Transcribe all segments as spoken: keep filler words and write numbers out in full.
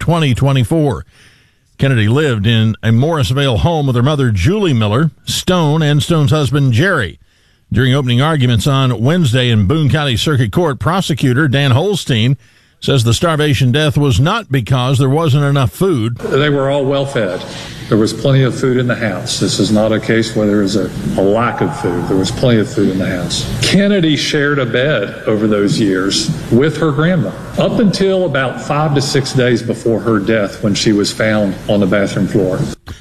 twenty twenty-four. Kennedy lived in a Morrisvale home with her mother, Julie Miller, Stone, and Stone's husband, Jerry. During opening arguments on Wednesday in Boone County Circuit Court, prosecutor Dan Holstein says the starvation death was not because there wasn't enough food. They were all well fed. There was plenty of food in the house. This is not a case where there is a, a lack of food. There was plenty of food in the house. Kennedy shared a bed over those years with her grandma up until about five to six days before her death when she was found on the bathroom floor.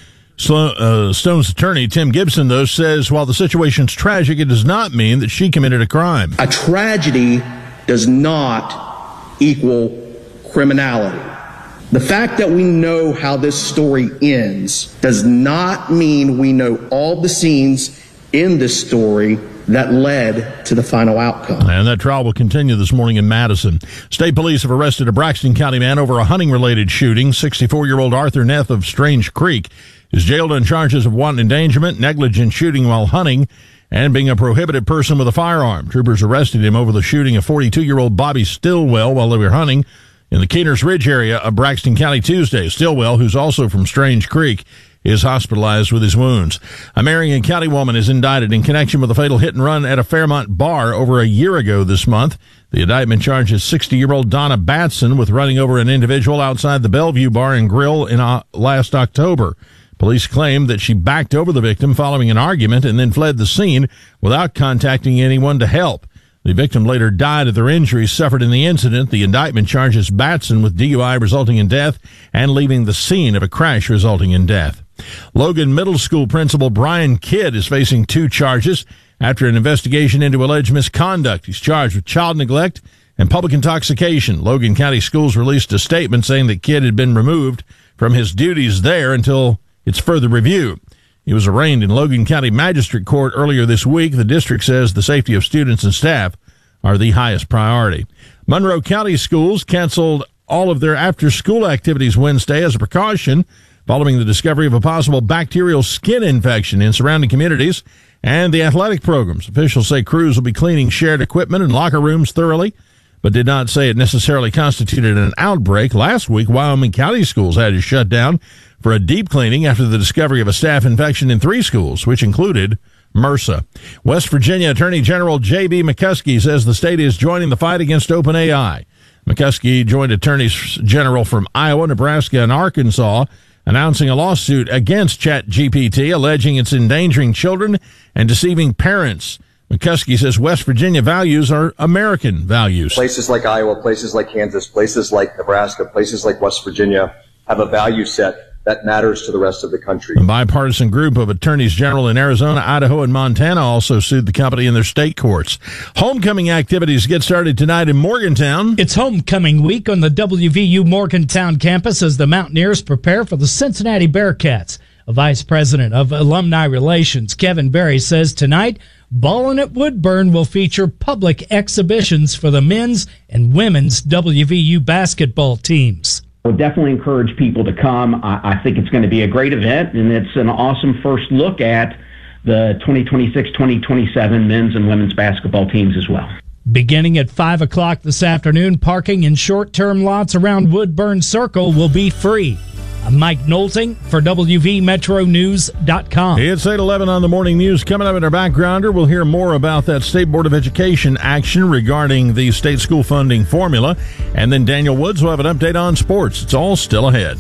Uh, Stone's attorney, Tim Gibson, though, says while the situation's tragic, it does not mean that she committed a crime. A tragedy does not equal criminality. The fact that we know how this story ends does not mean we know all the scenes in this story that led to the final outcome. And that trial will continue this morning in Madison. State police have arrested a Braxton County man over a hunting-related shooting. sixty-four-year-old Arthur Neff of Strange Creek is jailed on charges of wanton endangerment, negligent shooting while hunting, and being a prohibited person with a firearm. Troopers arrested him over the shooting of forty-two-year-old Bobby Stillwell while they were hunting in the Keeners Ridge area of Braxton County Tuesday. Stillwell, who's also from Strange Creek, is hospitalized with his wounds. A Marion County woman is indicted in connection with a fatal hit-and-run at a Fairmont bar over a year ago this month. The indictment charges sixty-year-old Donna Batson with running over an individual outside the Bellevue Bar and Grill in uh, last October. Police claim that she backed over the victim following an argument and then fled the scene without contacting anyone to help. The victim later died of their injuries suffered in the incident. The indictment charges Batson with D U I resulting in death and leaving the scene of a crash resulting in death. Logan Middle School principal Brian Kidd is facing two charges after an investigation into alleged misconduct. He's charged with child neglect and public intoxication. Logan County Schools released a statement saying that Kidd had been removed from his duties there until its further review. He was arraigned in Logan County Magistrate Court earlier this week. The district says the safety of students and staff are the highest priority. Monroe County Schools canceled all of their after-school activities Wednesday as a precaution following the discovery of a possible bacterial skin infection in surrounding communities and the athletic programs. Officials say crews will be cleaning shared equipment and locker rooms thoroughly, but did not say it necessarily constituted an outbreak. Last week, Wyoming County Schools had to shut down for a deep cleaning after the discovery of a staph infection in three schools, which included MRSA. West Virginia Attorney General J B McCuskey says the state is joining the fight against OpenAI. McCuskey joined attorneys general from Iowa, Nebraska, and Arkansas, announcing a lawsuit against ChatGPT, alleging it's endangering children and deceiving parents. McCuskey says West Virginia values are American values. Places like Iowa, places like Kansas, places like Nebraska, places like West Virginia have a value set that matters to the rest of the country. A bipartisan group of attorneys general in Arizona, Idaho, and Montana also sued the company in their state courts. Homecoming activities get started tonight in Morgantown. It's homecoming week on the W V U Morgantown campus as the Mountaineers prepare for the Cincinnati Bearcats. A vice president of alumni relations, Kevin Berry, says tonight, Ballin' at Woodburn will feature public exhibitions for the men's and women's W V U basketball teams. I would definitely encourage people to come. I, I think it's going to be a great event, and it's an awesome first look at the twenty twenty-six twenty twenty-seven men's and women's basketball teams as well. Beginning at five o'clock this afternoon, parking in short-term lots around Woodburn Circle will be free. I'm Mike Nolting for W V Metro News dot com. It's eight eleven on the morning news. Coming up in our backgrounder, we'll hear more about that State Board of Education action regarding the state school funding formula. And then Daniel Woods will have an update on sports. It's all still ahead.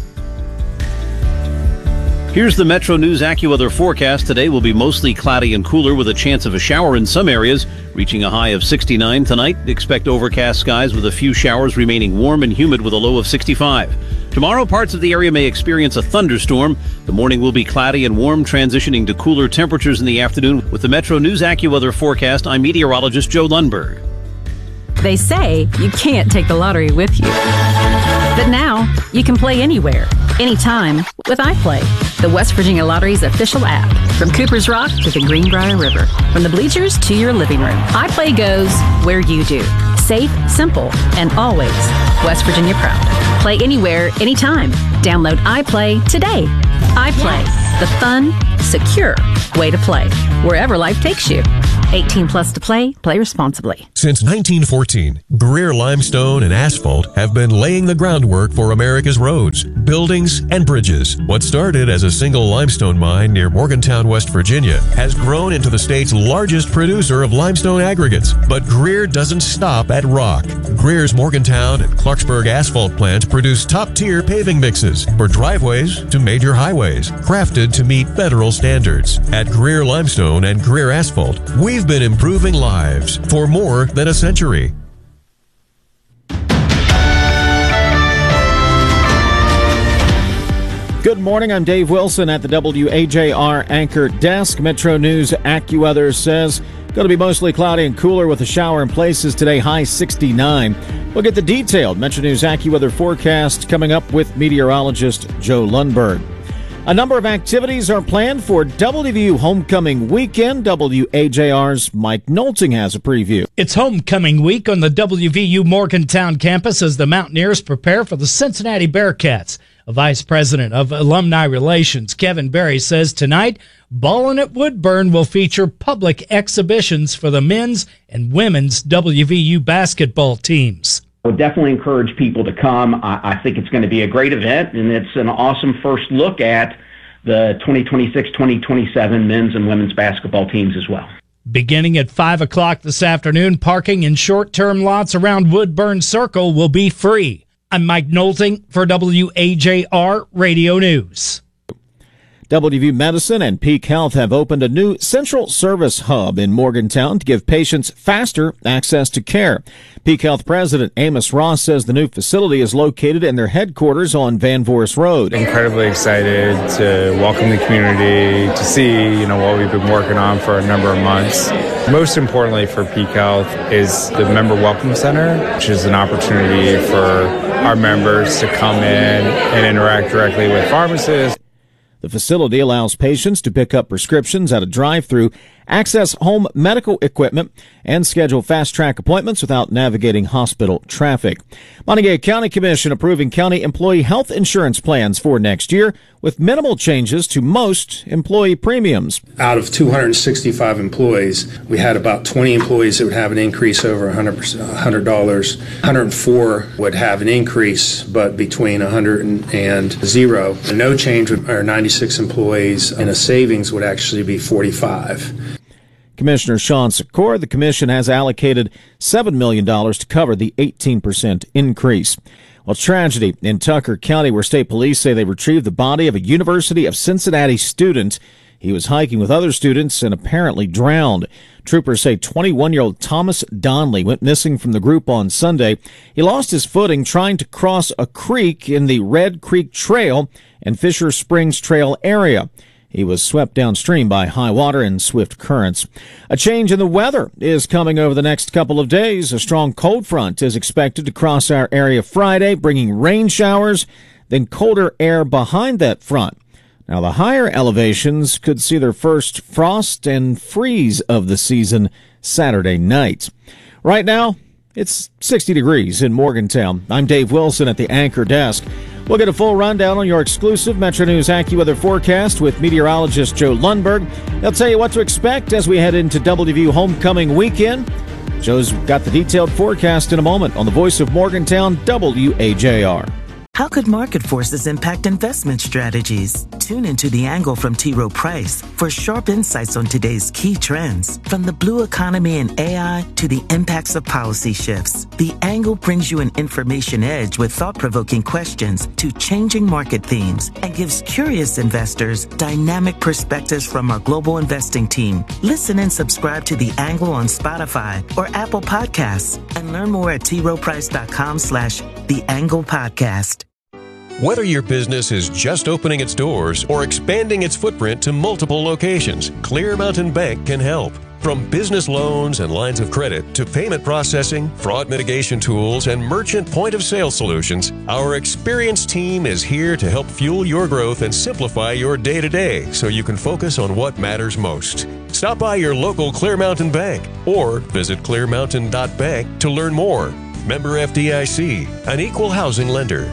Here's the Metro News AccuWeather forecast. Today will be mostly cloudy and cooler with a chance of a shower in some areas, reaching a high of sixty-nine tonight. Expect overcast skies with a few showers remaining warm and humid with a low of sixty-five. Tomorrow, parts of the area may experience a thunderstorm. The morning will be cloudy and warm, transitioning to cooler temperatures in the afternoon. With the Metro News AccuWeather forecast, I'm meteorologist Joe Lundberg. They say you can't take the lottery with you. But now, you can play anywhere, anytime with iPlay, the West Virginia Lottery's official app. From Cooper's Rock to the Greenbrier River, from the bleachers to your living room, iPlay goes where you do. Safe, simple, and always West Virginia proud. Play anywhere, anytime. Download iPlay today. iPlay, the fun, secure way to play, wherever life takes you. eighteen plus to play. Play responsibly. Since nineteen fourteen, Greer Limestone and Asphalt have been laying the groundwork for America's roads, buildings, and bridges. What started as a single limestone mine near Morgantown, West Virginia, has grown into the state's largest producer of limestone aggregates. But Greer doesn't stop at rock. Greer's Morgantown and Clarksburg asphalt plants produce top-tier paving mixes for driveways to major highways, crafted to meet federal standards. At Greer Limestone and Greer Asphalt, we've been improving lives for more than a century. Good morning, I'm Dave Wilson at the W A J R Anchor Desk. Metro News AccuWeather says going to be mostly cloudy and cooler with a shower in places today, high sixty-nine. We'll get the detailed Metro News AccuWeather forecast coming up with meteorologist Joe Lundberg. A number of activities are planned for W V U Homecoming Weekend. W A J R's Mike Nolting has a preview. It's Homecoming Week on the W V U Morgantown campus as the Mountaineers prepare for the Cincinnati Bearcats. A Vice President of Alumni Relations, Kevin Berry, says tonight, Ballin' at Woodburn will feature public exhibitions for the men's and women's W V U basketball teams. I would definitely encourage people to come. I, I think it's going to be a great event, and it's an awesome first look at the twenty twenty-six twenty twenty-seven men's and women's basketball teams as well. Beginning at five o'clock this afternoon, parking in short-term lots around Woodburn Circle will be free. I'm Mike Nolting for W A J R Radio News. W V U Medicine and Peak Health have opened a new central service hub in Morgantown to give patients faster access to care. Peak Health President Amos Ross says the new facility is located in their headquarters on Van Voorst Road. Incredibly excited to welcome the community, to see, you know, what we've been working on for a number of months. Most importantly for Peak Health is the Member Welcome Center, which is an opportunity for our members to come in and interact directly with pharmacists. The facility allows patients to pick up prescriptions at a drive-thru, access home medical equipment, and schedule fast-track appointments without navigating hospital traffic. Montague County Commission approving county employee health insurance plans for next year with minimal changes to most employee premiums. Out of two hundred sixty-five employees, we had about twenty employees that would have an increase over one hundred dollars. one hundred four would have an increase, but between one hundred and zero. No change with our ninety-six employees, and a savings would actually be forty-five. Commissioner Sean Secor, the commission has allocated seven million dollars to cover the eighteen percent increase. Well, tragedy in Tucker County where state police say they retrieved the body of a University of Cincinnati student. He was hiking with other students and apparently drowned. Troopers say twenty-one-year-old Thomas Donnelly went missing from the group on Sunday. He lost his footing trying to cross a creek in the Red Creek Trail and Fisher Springs Trail area. He was swept downstream by high water and swift currents. A change in the weather is coming over the next couple of days. A strong cold front is expected to cross our area Friday, bringing rain showers, then colder air behind that front. Now, the higher elevations could see their first frost and freeze of the season Saturday night. Right now, it's sixty degrees in Morgantown. I'm Dave Wilson at the Anchor Desk. We'll get a full rundown on your exclusive Metro News AccuWeather forecast with meteorologist Joe Lundberg. They'll tell you what to expect as we head into W V U Homecoming Weekend. Joe's got the detailed forecast in a moment on the voice of Morgantown, W A J R. How could market forces impact investment strategies? Tune into The Angle from T. Rowe Price for sharp insights on today's key trends. From the blue economy and A I to the impacts of policy shifts, The Angle brings you an information edge with thought-provoking questions to changing market themes and gives curious investors dynamic perspectives from our global investing team. Listen and subscribe to The Angle on Spotify or Apple Podcasts and learn more at troweprice.com slash The Angle Podcast. Whether your business is just opening its doors or expanding its footprint to multiple locations, Clear Mountain Bank can help. From business loans and lines of credit to payment processing, fraud mitigation tools, and merchant point-of-sale solutions, our experienced team is here to help fuel your growth and simplify your day-to-day so you can focus on what matters most. Stop by your local Clear Mountain Bank or visit clear mountain dot bank to learn more. Member F D I C, an equal housing lender.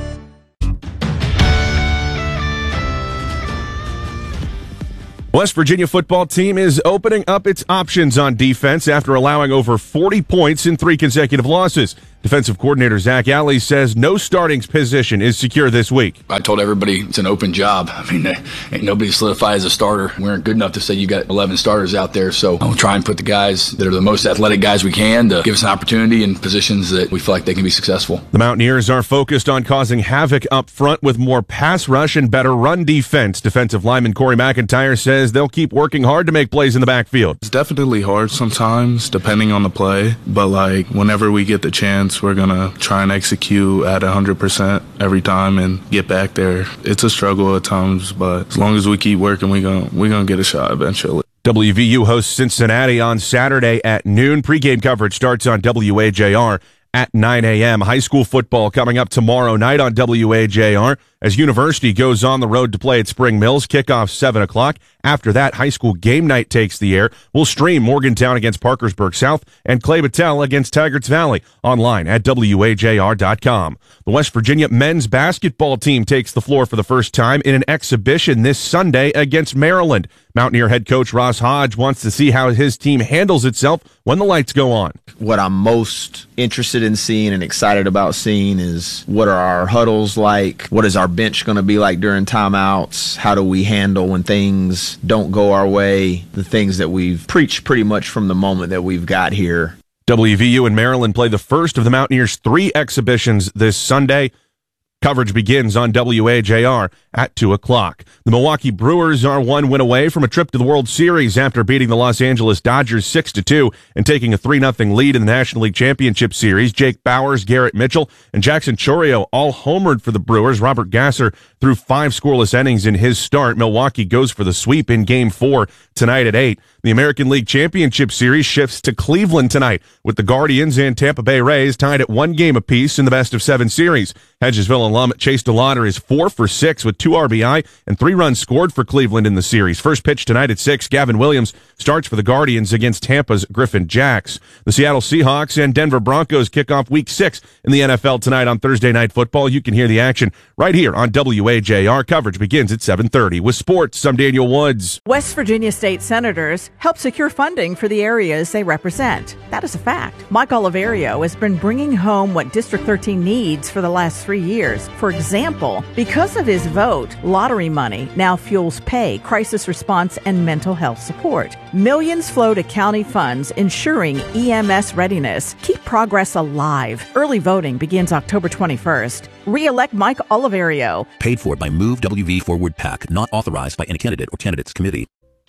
West Virginia football team is opening up its options on defense after allowing over forty points in three consecutive losses. Defensive coordinator Zach Alley says no starting position is secure this week. I told everybody it's an open job. I mean, ain't nobody solidified as a starter. We aren't good enough to say you got eleven starters out there, so I'll try and put the guys that are the most athletic guys we can to give us an opportunity in positions that we feel like they can be successful. The Mountaineers are focused on causing havoc up front with more pass rush and better run defense. Defensive lineman Corey McIntyre says they'll keep working hard to make plays in the backfield. It's definitely hard sometimes, depending on the play, but like whenever we get the chance, we're going to try and execute at one hundred percent every time and get back there. It's a struggle at times, but as long as we keep working, we're going we're going to get a shot eventually. W V U hosts Cincinnati on Saturday at noon. Pre-game coverage starts on W A J R at nine a.m. High school football coming up tomorrow night on W A J R as University goes on the road to play at Spring Mills. Kickoff seven o'clock. After that, high school game night takes the air. We'll stream Morgantown against Parkersburg South and Clay Battelle against Taggarts Valley online at W A J R dot com. The West Virginia men's basketball team takes the floor for the first time in an exhibition this Sunday against Maryland. Mountaineer head coach Ross Hodge wants to see how his team handles itself when the lights go on. What I'm most interested in seeing and excited about seeing is what are our huddles like? What is our bench going to be like during timeouts? How do we handle when things don't go our way? The things that we've preached pretty much from the moment that we've got here. W V U and Maryland play the first of the Mountaineers' three exhibitions this Sunday. Coverage begins on W A J R at two o'clock. The Milwaukee Brewers are one win away from a trip to the World Series after beating the Los Angeles Dodgers six to two and taking a three nothing lead in the National League Championship Series. Jake Bowers, Garrett Mitchell, and Jackson Chourio all homered for the Brewers. Robert Gasser threw five scoreless innings in his start. Milwaukee goes for the sweep in Game four tonight at eight. The American League Championship Series shifts to Cleveland tonight with the Guardians and Tampa Bay Rays tied at one game apiece in the best of seven series. Hedgesville alum Chase DeLauder is four for six with two R B I and three runs scored for Cleveland in the series. First pitch tonight at six. Gavin Williams starts for the Guardians against Tampa's Griffin Jacks. The Seattle Seahawks and Denver Broncos kick off week six in the N F L tonight on Thursday Night Football. You can hear the action right here on W A J R. Coverage begins at seven thirty. With sports, I'm Daniel Woods. West Virginia state senators help secure funding for the areas they represent. That is a fact. Mike Oliverio has been bringing home what District thirteen needs for the last three years. For example, because of his vote, lottery money now fuels pay, crisis response, and mental health support. Millions flow to county funds, ensuring E M S readiness. Keep progress alive. Early voting begins October twenty-first. Re-elect Mike Oliverio. Paid for by Move W V Forward PAC, not authorized by any candidate or candidates committee.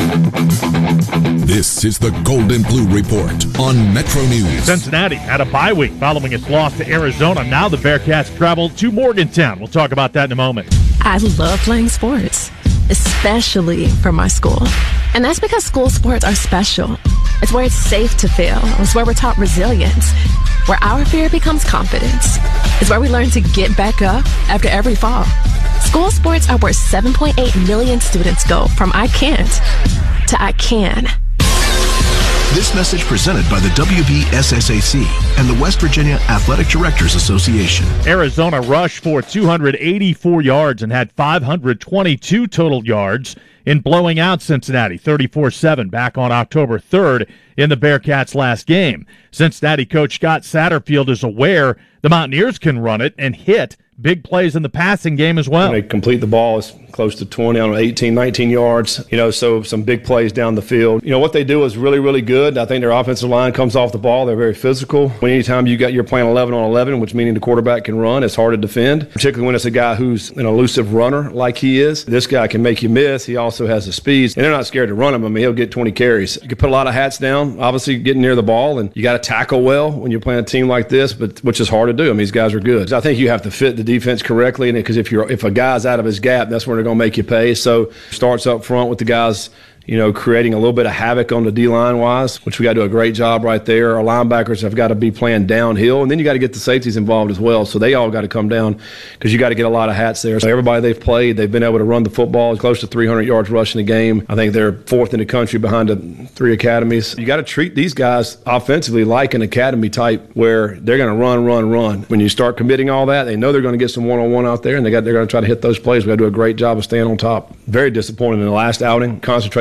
This is the Golden Blue Report on Metro News. Cincinnati had a bye week following its loss to Arizona. Now the Bearcats travel to Morgantown. We'll talk about that in a moment. I love playing sports, especially for my school. And that's because school sports are special. It's where it's safe to fail. It's where we're taught resilience, where our fear becomes confidence. It's where we learn to get back up after every fall. School sports are where seven point eight million students go from I can't to I can. This message presented by the W V S S A C and the West Virginia Athletic Directors Association. Arizona rushed for two hundred eighty-four yards and had five hundred twenty-two total yards in blowing out Cincinnati thirty-four seven back on October third in the Bearcats' last game. Cincinnati coach Scott Satterfield is aware the Mountaineers can run it and hit big plays in the passing game as well. They complete the ball is close to twenty on eighteen, nineteen yards, you know, so some big plays down the field. You know, what they do is really, really good. I think their offensive line comes off the ball. They're very physical. When anytime you got, you're playing eleven on eleven, which meaning the quarterback can run, it's hard to defend, particularly when it's a guy who's an elusive runner like he is. This guy can make you miss. He also has the speeds, and they're not scared to run him. I mean, he'll get twenty carries. You can put a lot of hats down, obviously getting near the ball, and you got to tackle well when you're playing a team like this, but which is hard to do. I mean, these guys are good. I think you have to fit the defense correctly, because if you're if a guy's out of his gap, that's when they're going to make you pay. So starts up front with the guys, you know, creating a little bit of havoc on the D-line wise, which we got to do a great job right there. Our linebackers have got to be playing downhill, and then you got to get the safeties involved as well. So they all got to come down because you got to get a lot of hats there. So everybody they've played, they've been able to run the football close to three hundred yards rushing a game. I think they're fourth in the country behind the three academies. You got to treat these guys offensively like an academy type where they're going to run, run, run. When you start committing all that, they know they're going to get some one-on-one out there, and they got they're going to try to hit those plays. We got to do a great job of staying on top. Very disappointed in the last outing, concentrating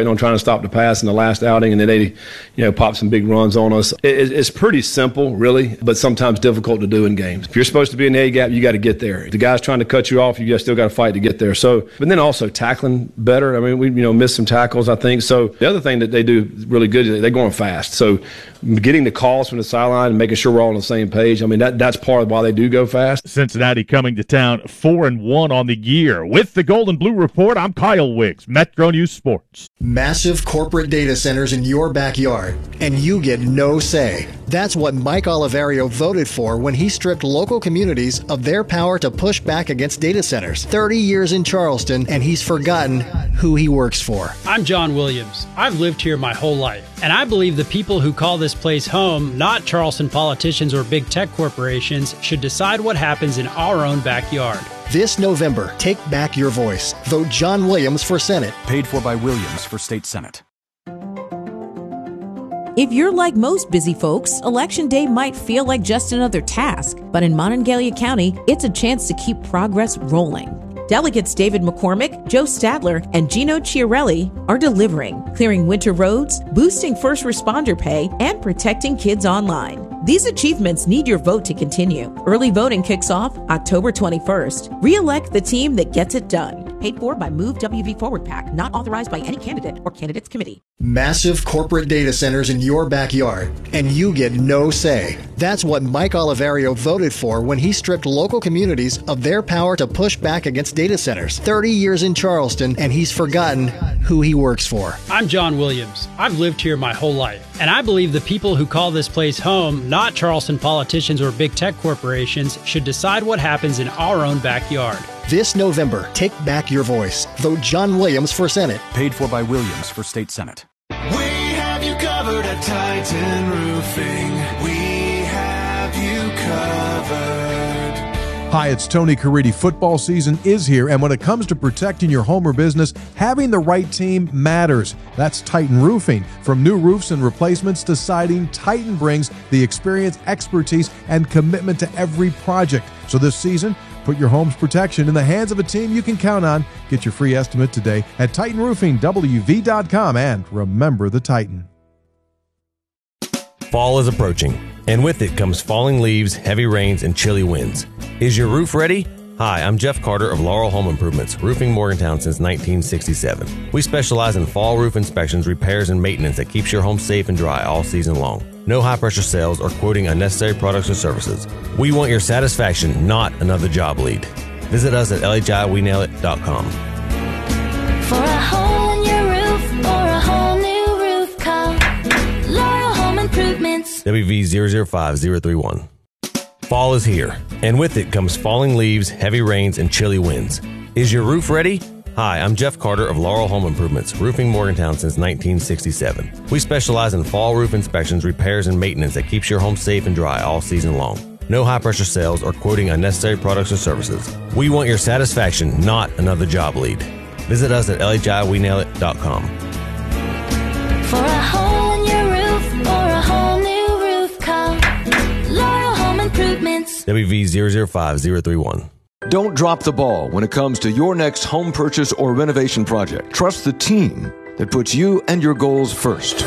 on trying to stop the pass in the last outing, and then they, you know, pop some big runs on us. It, it's pretty simple, really, but sometimes difficult to do in games. If you're supposed to be in the A gap, you got to get there. If the guy's trying to cut you off, you still got to fight to get there. So, but then also tackling better. I mean, we you know missed some tackles, I think. So the other thing that they do really good is they're going fast. So getting the calls from the sideline and making sure we're all on the same page. I mean, that that's part of why they do go fast. Cincinnati coming to town four and one on the year. With the Gold and Blue Report, I'm Kyle Wiggs, Metro News Sports. Massive corporate data centers in your backyard, and you get no say. That's what Mike Oliverio voted for when he stripped local communities of their power to push back against data centers. thirty years in Charleston, and he's forgotten who he works for. I'm John Williams. I've lived here my whole life, and I believe the people who call this place home, not Charleston politicians or big tech corporations, should decide what happens in our own backyard. This November, take back your voice. Vote John Williams for Senate. Paid for by Williams for State Senate. If you're like most busy folks, Election Day might feel like just another task. But in Monongalia County, it's a chance to keep progress rolling. Delegates David McCormick, Joe Stadler, and Gino Chiarelli are delivering, clearing winter roads, boosting first responder pay, and protecting kids online. These achievements need your vote to continue. Early voting kicks off October twenty-first. Re-elect the team that gets it done. Paid for by Move W V Forward PAC, not authorized by any candidate or candidates committee. Massive corporate data centers in your backyard, and you get no say. That's what Mike Oliverio voted for when he stripped local communities of their power to push back against data centers. thirty years in Charleston, and he's forgotten who he works for. I'm John Williams. I've lived here my whole life, and I believe the people who call this place home, not Charleston politicians or big tech corporations, should decide what happens in our own backyard. This November, take back your voice. Vote John Williams for Senate. Paid for by Williams for State Senate. We have you covered at Titan Roofing. We have you covered. Hi, it's Tony Caridi. Football season is here, and when it comes to protecting your home or business, having the right team matters. That's Titan Roofing. From new roofs and replacements to siding, Titan brings the experience, expertise, and commitment to every project. So this season, put your home's protection in the hands of a team you can count on. Get your free estimate today at Titan Roofing W V dot com, and remember the Titan. Fall is approaching, and with it comes falling leaves, heavy rains, and chilly winds. Is your roof ready? Hi, I'm Jeff Carter of Laurel Home Improvements, roofing Morgantown since nineteen sixty-seven. We specialize in fall roof inspections, repairs, and maintenance that keeps your home safe and dry all season long. No high-pressure sales or quoting unnecessary products or services. We want your satisfaction, not another job lead. Visit us at L H I we nail it dot com. For a hole in your roof or a whole new roof, call Laurel Home Improvements. W V zero zero five zero three one. Fall is here, and with it comes falling leaves, heavy rains, and chilly winds. Is your roof ready? Hi, I'm Jeff Carter of Laurel Home Improvements, roofing Morgantown since nineteen sixty-seven. We specialize in fall roof inspections, repairs, and maintenance that keeps your home safe and dry all season long. No high-pressure sales or quoting unnecessary products or services. We want your satisfaction, not another job lead. Visit us at L H I we nail it dot com. For a hole in your roof or a whole new roof, call Laurel Home Improvements. W V zero zero five zero three one. Don't drop the ball when it comes to your next home purchase or renovation project. Trust the team that puts you and your goals first.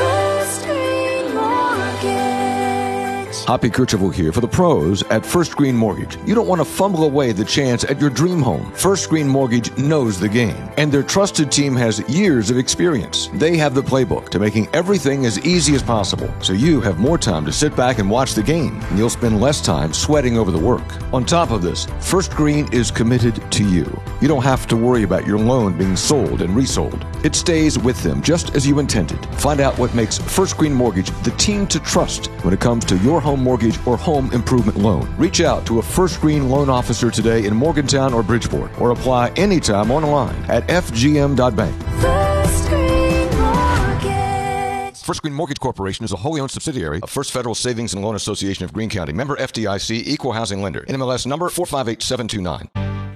Hoppy Kercheval here for the pros at First Green Mortgage. You don't want to fumble away the chance at your dream home. First Green Mortgage knows the game, and their trusted team has years of experience. They have the playbook to making everything as easy as possible, so you have more time to sit back and watch the game, and you'll spend less time sweating over the work. On top of this, First Green is committed to you. You don't have to worry about your loan being sold and resold. It stays with them just as you intended. Find out what makes First Green Mortgage the team to trust when it comes to your home mortgage or home improvement loan. Reach out to a First Green loan officer today in Morgantown or Bridgeport, or apply anytime online at f g m dot bank. First Green Mortgage. First Green Mortgage Corporation is a wholly owned subsidiary of First Federal Savings and Loan Association of Greene County. Member F D I C, Equal Housing Lender. N M L S number four five eight seven two nine.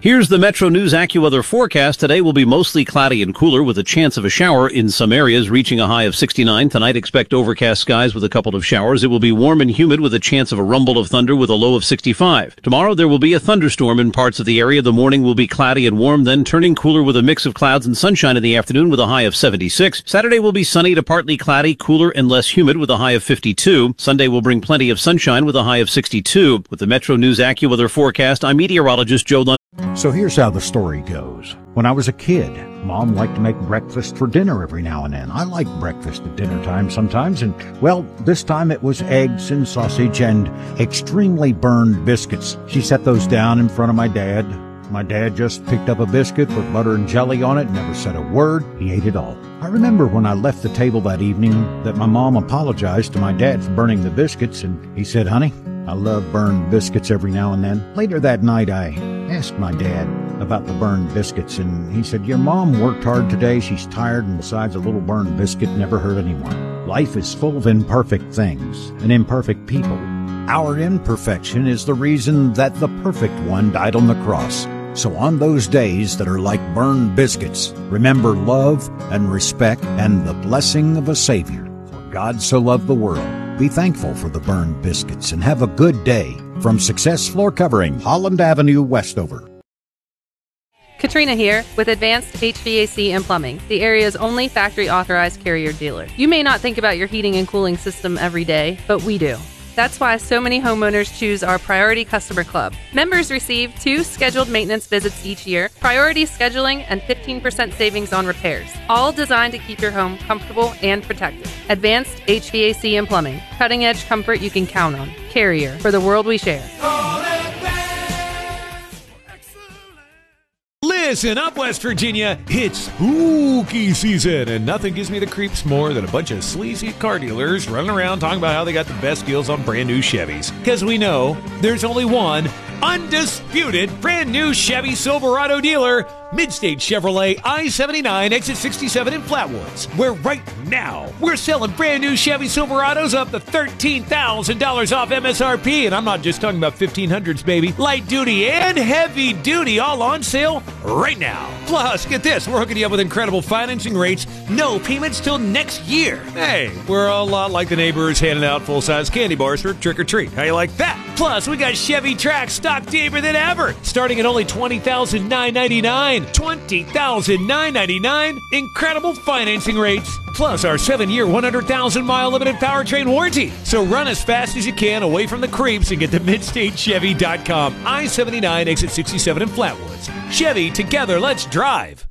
Here's the Metro News AccuWeather forecast. Today will be mostly cloudy and cooler with a chance of a shower in some areas, reaching a high of sixty-nine. Tonight, expect overcast skies with a couple of showers. It will be warm and humid with a chance of a rumble of thunder with a low of sixty-five. Tomorrow, there will be a thunderstorm in parts of the area. The morning will be cloudy and warm, then turning cooler with a mix of clouds and sunshine in the afternoon with a high of seventy-six. Saturday will be sunny to partly cloudy, cooler and less humid with a high of fifty-two. Sunday will bring plenty of sunshine with a high of sixty-two. With the Metro News AccuWeather forecast, I'm meteorologist Joe Lund. So here's how the story goes. When I was a kid, Mom liked to make breakfast for dinner every now and then. I like breakfast at dinner time sometimes, and, well, this time it was eggs and sausage and extremely burned biscuits. She set those down in front of my dad. My dad just picked up a biscuit, put butter and jelly on it, never said a word. He ate it all. I remember when I left the table that evening that my mom apologized to my dad for burning the biscuits, and he said, "Honey, I love burned biscuits every now and then." Later that night, I asked my dad about the burned biscuits, and he said, "Your mom worked hard today. She's tired, and besides, a little burned biscuit never hurt anyone. Life is full of imperfect things and imperfect people. Our imperfection is the reason that the perfect one died on the cross. So on those days that are like burned biscuits, remember love and respect and the blessing of a Savior. For God so loved the world." Be thankful for the burned biscuits and have a good day. From Success Floor Covering, Holland Avenue, Westover. Katrina here with Advanced H V A C and Plumbing, the area's only factory-authorized Carrier dealer. You may not think about your heating and cooling system every day, but we do. That's why so many homeowners choose our Priority Customer Club. Members receive two scheduled maintenance visits each year, priority scheduling, and fifteen percent savings on repairs, all designed to keep your home comfortable and protected. Advanced H V A C and Plumbing, cutting-edge comfort you can count on. Carrier, for the world we share. Listen up, West Virginia. It's spooky season, and nothing gives me the creeps more than a bunch of sleazy car dealers running around talking about how they got the best deals on brand new Chevys. Because we know there's only one undisputed brand new Chevy Silverado dealer, Midstate Chevrolet, I seventy-nine, exit sixty-seven in Flatwoods, where right now we're selling brand new Chevy Silverados up to thirteen thousand dollars off M S R P, and I'm not just talking about fifteen hundreds, baby. Light duty and heavy duty all on sale right now. Plus, get this, we're hooking you up with incredible financing rates, no payments till next year. Hey, we're a lot like the neighbors handing out full-size candy bars for trick-or-treat. How you like that? Plus, we got Chevy Trax stock deeper than ever, starting at only twenty thousand nine hundred ninety-nine dollars. twenty thousand nine hundred ninety-nine dollars. Incredible financing rates. Plus our seven-year, one hundred thousand mile limited powertrain warranty. So run as fast as you can away from the creeps and get to midstate chevy dot com. I seventy-nine, exit sixty-seven in Flatwoods. Chevy, together, let's drive.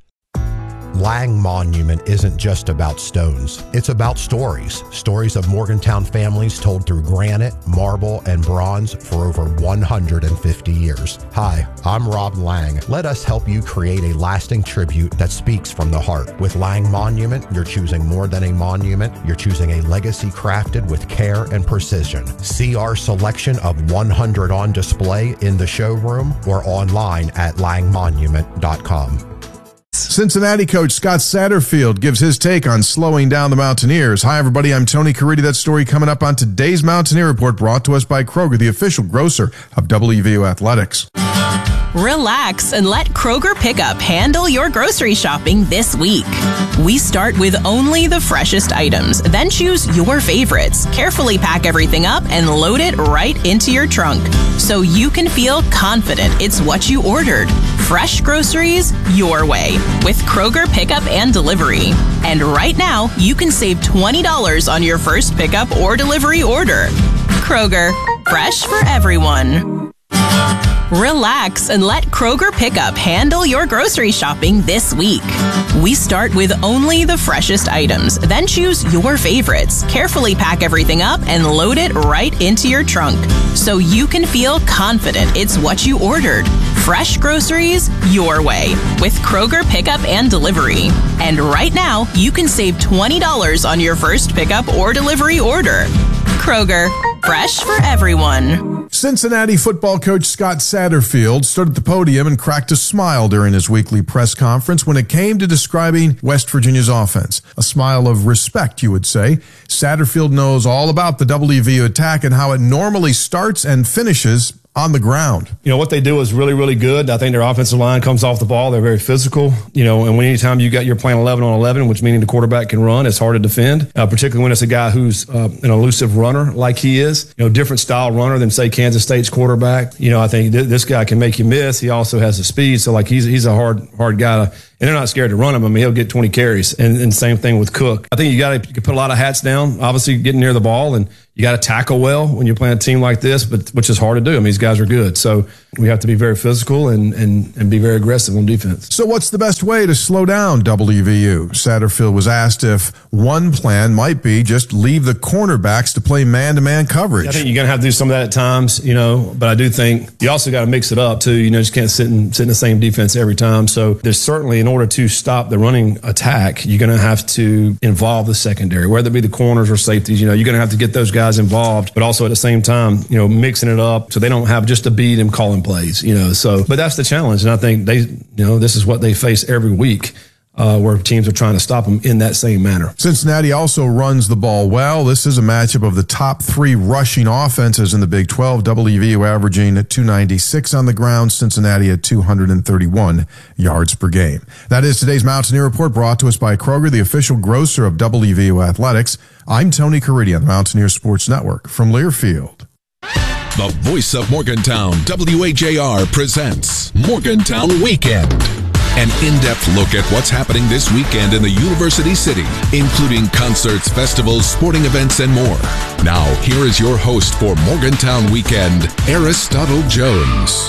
Lang Monument isn't just about stones. It's about stories. Stories of Morgantown families told through granite, marble, and bronze for over one hundred fifty years. Hi, I'm Rob Lang. Let us help you create a lasting tribute that speaks from the heart. With Lang Monument, you're choosing more than a monument. You're choosing a legacy crafted with care and precision. See our selection of one hundred on display in the showroom or online at lang monument dot com. Cincinnati coach Scott Satterfield gives his take on slowing down the Mountaineers. Hi, everybody. I'm Tony Caridi. That story coming up on today's Mountaineer Report, brought to us by Kroger, the official grocer of W V U Athletics. Relax and let Kroger Pickup handle your grocery shopping this week. We start with only the freshest items, then choose your favorites. Carefully pack everything up and load it right into your trunk so you can feel confident it's what you ordered. Fresh groceries your way with Kroger Pickup and Delivery. And right now, you can save twenty dollars on your first pickup or delivery order. Kroger, fresh for everyone. Relax and let Kroger Pickup handle your grocery shopping this week. We start with only the freshest items, then choose your favorites. Carefully pack everything up and load it right into your trunk so you can feel confident it's what you ordered. Fresh groceries your way with Kroger Pickup and Delivery. And right now, you can save twenty dollars on your first pickup or delivery order. Kroger, fresh for everyone. Cincinnati football coach Scott Satterfield stood at the podium and cracked a smile during his weekly press conference when it came to describing West Virginia's offense. A smile of respect, you would say. Satterfield knows all about the W V U attack and how it normally starts and finishes on the ground. You know, what they do is really, really good. I think their offensive line comes off the ball. They're very physical, you know, and when anytime you got, you're playing eleven on eleven, which meaning the quarterback can run, it's hard to defend, uh, particularly when it's a guy who's uh, an elusive runner like he is, you know, different style runner than, say, Kansas State's quarterback. You know, I think th- this guy can make you miss. He also has the speed. So, like, he's he's a hard, hard guy to, and they're not scared to run him. I mean, he'll get twenty carries. And, and same thing with Cook. I think you got to put a lot of hats down, obviously getting near the ball, and you got to tackle well when you're playing a team like this, but which is hard to do. I mean, these guys are good. So we have to be very physical and, and, and be very aggressive on defense. So what's the best way to slow down W V U? Satterfield was asked if one plan might be just leave the cornerbacks to play man-to-man coverage. I think you're going to have to do some of that at times, you know, but I do think you also got to mix it up too. You know, just can't sit in, sit in the same defense every time. So there's certainly, in order to stop the running attack, you're going to have to involve the secondary, whether it be the corners or safeties. You know, you're going to have to get those guys involved, but also at the same time, you know, mixing it up so they don't have just a beat and calling plays, you know. So, but that's the challenge. And I think they, you know, this is what they face every week. Uh, where teams are trying to stop them in that same manner. Cincinnati also runs the ball well. This is a matchup of the top three rushing offenses in the Big twelve. W V U averaging at two ninety-six on the ground, Cincinnati at two thirty-one yards per game. That is today's Mountaineer Report, brought to us by Kroger, the official grocer of W V U Athletics. I'm Tony Caridi on the Mountaineer Sports Network from Learfield. The voice of Morgantown, W H A R, presents Morgantown Weekend. An in-depth look at what's happening this weekend in the University City, including concerts, festivals, sporting events, and more. Now, here is your host for Morgantown Weekend, Aristotle Jones.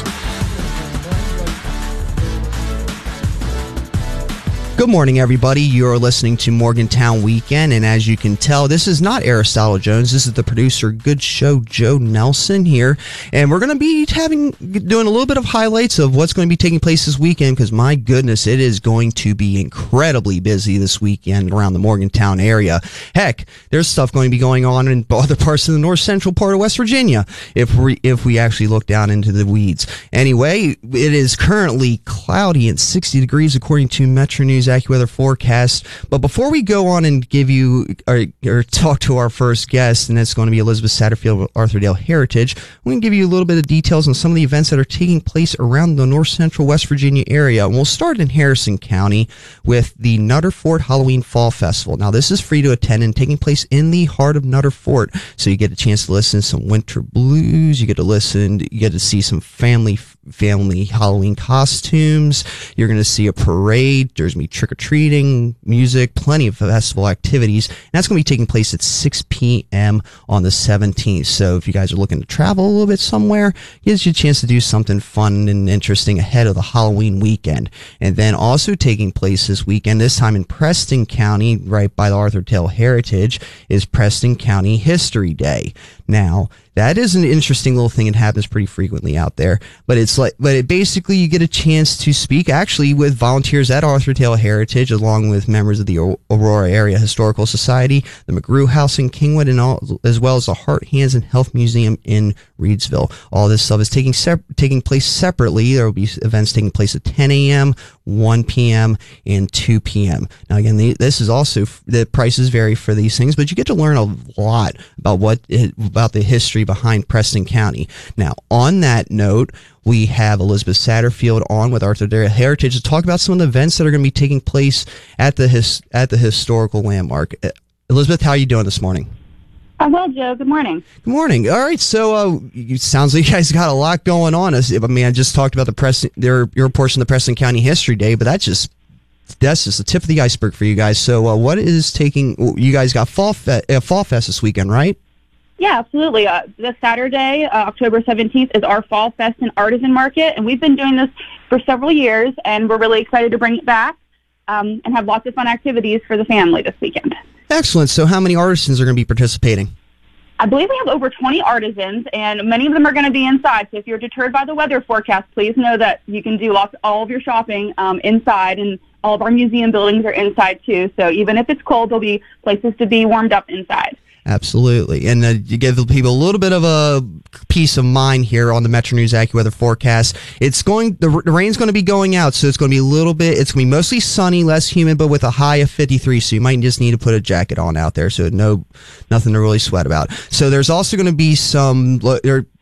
Good morning, everybody. You're listening to Morgantown Weekend, and as you can tell, this is not Aristotle Jones. This is the producer, Good Show, Joe Nelson here, and we're going to be having doing a little bit of highlights of what's going to be taking place this weekend, because my goodness, it is going to be incredibly busy this weekend around the Morgantown area. Heck, there's stuff going to be going on in other parts of the north central part of West Virginia if we if we actually look down into the weeds. Anyway, it is currently cloudy and sixty degrees according to Metro News AccuWeather forecast. But before we go on and give you or, or talk to our first guest, and that's going to be Elizabeth Satterfield of Arthurdale Heritage, we're going to give you a little bit of details on some of the events that are taking place around the north central West Virginia area. And we'll start in Harrison County with the Nutter Fort Halloween Fall Festival. Now, this is free to attend and taking place in the heart of Nutter Fort. So you get a chance to listen to some winter blues. You get to listen, you get to see some family family Halloween costumes. You're going to see a parade. There's going to be trick-or-treating, music, plenty of festival activities. And that's going to be taking place at six p.m. on the seventeenth. So if you guys are looking to travel a little bit somewhere, it gives you a chance to do something fun and interesting ahead of the Halloween weekend. And then also taking place this weekend, this time in Preston County, right by the Arthurdale Heritage, is Preston County History Day. Now, that is an interesting little thing. It happens pretty frequently out there, but it's like, but it basically you get a chance to speak actually with volunteers at Arthurdale Heritage, along with members of the Aurora Area Historical Society, the McGrew House in Kingwood, and all, as well as the Heart, Hands, and Health Museum in Reedsville. All this stuff is taking sep- taking place separately. There will be events taking place at ten a.m., one p.m., and two p.m. Now, again, the, this is also, the prices vary for these things, but you get to learn a lot about what about the history behind Preston County. Now, on that note, we have Elizabeth Satterfield on with Arthurdale Heritage to talk about some of the events that are going to be taking place at the his, at the historical landmark. Uh, Elizabeth, how are you doing this morning? I'm well, Joe. Good morning. Good morning. All right, so uh, it sounds like you guys got a lot going on. I mean, I just talked about the Preston, their, your portion of the Preston County History Day, but that's just that's just the tip of the iceberg for you guys. So, uh, what is taking? You guys got Fall Fe- uh, Fall Fest this weekend, right? Yeah, absolutely. Uh, this Saturday, uh, October seventeenth, is our Fall Fest and Artisan Market, and we've been doing this for several years, and we're really excited to bring it back um, and have lots of fun activities for the family this weekend. Excellent. So how many artisans are going to be participating? I believe we have over twenty artisans, and many of them are going to be inside. So if you're deterred by the weather forecast, please know that you can do lots, all of your shopping um, inside, and all of our museum buildings are inside too. So even if it's cold, there'll be places to be warmed up inside. Absolutely. And uh, you give the people a little bit of a peace of mind here on the Metro News AccuWeather forecast. It's going, the, the rain's going to be going out, so it's going to be a little bit, it's going to be mostly sunny, less humid, but with a high of fifty-three, so you might just need to put a jacket on out there, so no, nothing to really sweat about. So there's also going to be some, there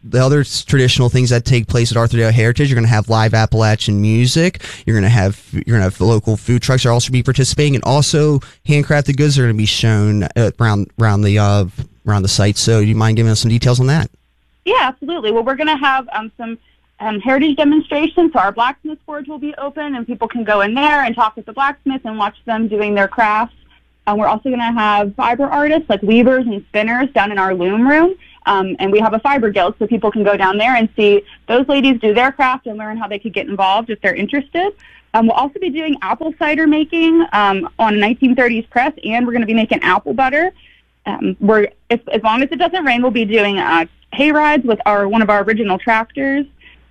the other traditional things that take place at Arthurdale Heritage. You're going to have live Appalachian music. You're going to have you're going to have local food trucks are also be participating, and also handcrafted goods are going to be shown around around the uh, around the site. So, do you mind giving us some details on that? Yeah, absolutely. Well, we're going to have um, some um, heritage demonstrations. So our blacksmith forge will be open, and people can go in there and talk with the blacksmith and watch them doing their crafts. Um, we're also going to have fiber artists like weavers and spinners down in our loom room. Um, and we have a fiber guild, so people can go down there and see those ladies do their craft and learn how they could get involved if they're interested. Um, we'll also be doing apple cider making um, on a nineteen thirties press, and we're going to be making apple butter. Um, we're if, as long as it doesn't rain, we'll be doing uh, hay rides with our one of our original tractors.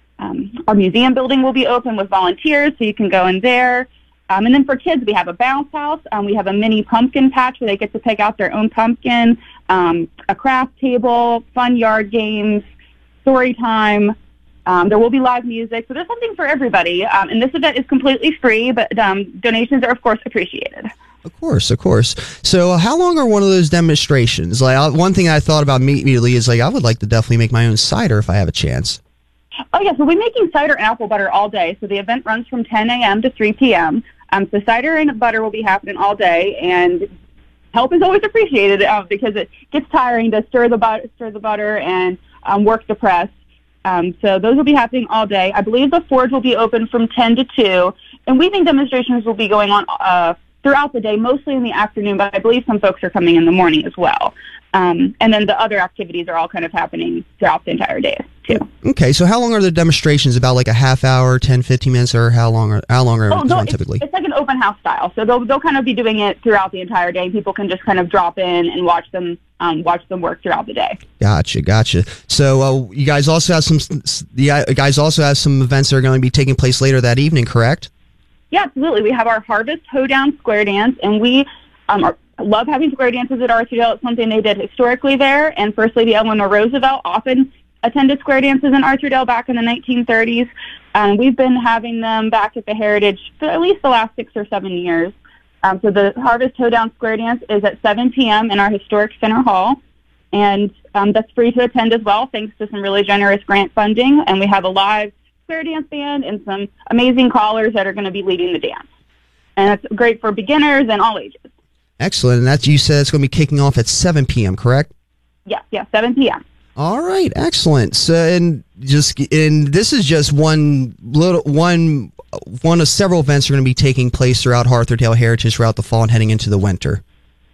Um, our museum building will be open with volunteers, so you can go in there. Um, and then for kids, we have a bounce house. Um, we have a mini pumpkin patch where they get to pick out their own pumpkin, um, a craft table, fun yard games, story time. Um, there will be live music. So there's something for everybody. Um, and this event is completely free, but um, donations are, of course, appreciated. Of course, of course. So uh, how long are one of those demonstrations? Like uh, one thing I thought about immediately is like I would like to definitely make my own cider if I have a chance. Oh, yes. We'll be making cider and apple butter all day. So the event runs from ten a.m. to three p.m. Um, so cider and butter will be happening all day, and help is always appreciated uh, because it gets tiring to stir the butter, stir the butter and um, work the press. Um, so those will be happening all day. I believe the forge will be open from ten to two, and weaving demonstrations will be going on uh, throughout the day, mostly in the afternoon, but I believe some folks are coming in the morning as well. Um, and then the other activities are all kind of happening throughout the entire day, too. Okay, so how long are the demonstrations? About like a half hour, ten, fifteen minutes, or how long are, how long are oh, no, it's, typically? It's like an open house style. So they'll, they'll kind of be doing it throughout the entire day. People can just kind of drop in and watch them um, watch them work throughout the day. Gotcha, gotcha. So uh, you guys also have some you guys also have some events that are going to be taking place later that evening, correct? Yeah, absolutely. We have our Harvest Hoedown Square Dance, and we um, are love having square dances at Arthurdale. It's something they did historically there, and First Lady Eleanor Roosevelt often attended square dances in Arthurdale back in the nineteen thirties. Um, we've been having them back at the Heritage for at least the last six or seven years. Um, so the Harvest Hoedown Square Dance is at seven p.m. in our historic Center Hall, and um, that's free to attend as well, thanks to some really generous grant funding. And we have a live square dance band and some amazing callers that are going to be leading the dance. And it's great for beginners and all ages. Excellent. And that's, you said it's going to be kicking off at seven p.m., correct? Yes, yeah, seven p.m. All right, excellent. So, and just and this is just one little one one of several events that are going to be taking place throughout Arthurdale Heritage throughout the fall and heading into the winter.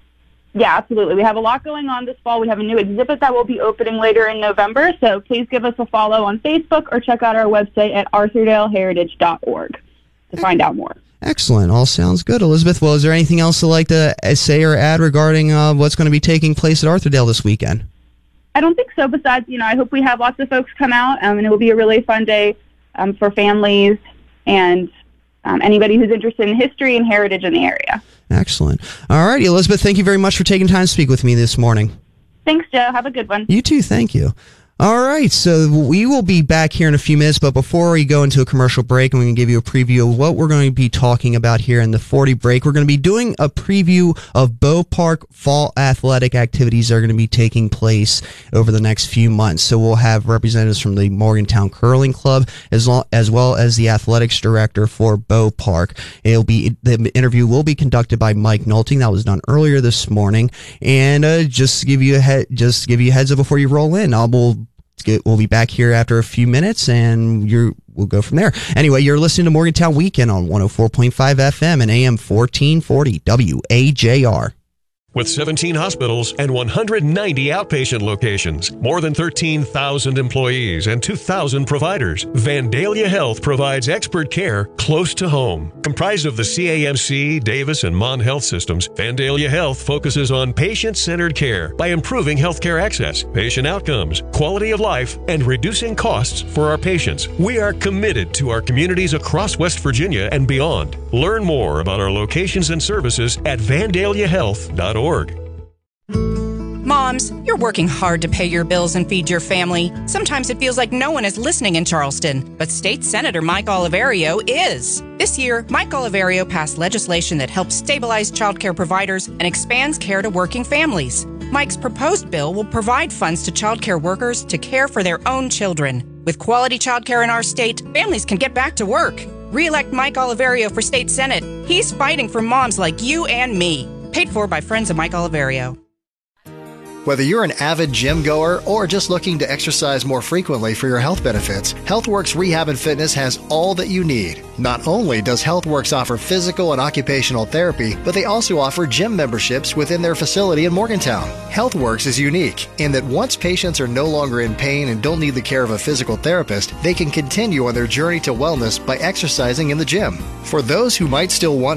Yeah, absolutely. We have a lot going on this fall. We have a new exhibit that will be opening later in November, so please give us a follow on Facebook or check out our website at arthurdale heritage dot org to find out more. Excellent. All sounds good. Elizabeth, well, is there anything else you'd like to say or add regarding uh, what's going to be taking place at Arthurdale this weekend? I don't think so. Besides, you know, I hope we have lots of folks come out, um, and it will be a really fun day um, for families and um, anybody who's interested in history and heritage in the area. Excellent. All right, Elizabeth, thank you very much for taking time to speak with me this morning. Thanks, Joe. Have a good one. You too. Thank you. All right, so we will be back here in a few minutes, but before we go into a commercial break, I'm going to give you a preview of what we're going to be talking about here in the forty break. We're going to be doing a preview of Bow Park fall athletic activities that are going to be taking place over the next few months. So we'll have representatives from the Morgantown Curling Club as well as, well as the athletics director for Bow Park. It'll be the interview will be conducted by Mike Nolting. That was done earlier this morning, and uh, just to give you a head, just to give you a heads up before you roll in, I will. We'll be back here after a few minutes, and you're, we'll go from there. Anyway, you're listening to Morgantown Weekend on one oh four point five F M and A M fourteen forty W A J R. With seventeen hospitals and one hundred ninety outpatient locations, more than thirteen thousand employees, and two thousand providers, Vandalia Health provides expert care close to home. Comprised of the C A M C, Davis, and Mon Health systems, Vandalia Health focuses on patient-centered care by improving healthcare access, patient outcomes, quality of life, and reducing costs for our patients. We are committed to our communities across West Virginia and beyond. Learn more about our locations and services at vandalia health dot org. Moms, you're working hard to pay your bills and feed your family. Sometimes it feels like no one is listening in Charleston, but State Senator Mike Oliverio is. This year, Mike Oliverio passed legislation that helps stabilize child care providers and expands care to working families. Mike's proposed bill will provide funds to child care workers to care for their own children. With quality child care in our state, families can get back to work. Re-elect Mike Oliverio for state senate. He's fighting for moms like you and me. Paid for by friends of Mike Oliverio. Whether you're an avid gym goer or just looking to exercise more frequently for your health benefits, HealthWorks Rehab and Fitness has all that you need. Not only does HealthWorks offer physical and occupational therapy, but they also offer gym memberships within their facility in Morgantown. HealthWorks is unique in that once patients are no longer in pain and don't need the care of a physical therapist, they can continue on their journey to wellness by exercising in the gym. For those who might still want